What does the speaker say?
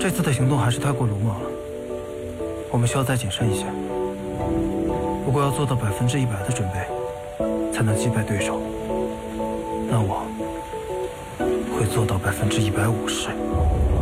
这次的行动还是太过鲁莽了，我们需要再谨慎一些。不过要做到100%的准备，才能击败对手。那我会做到150%。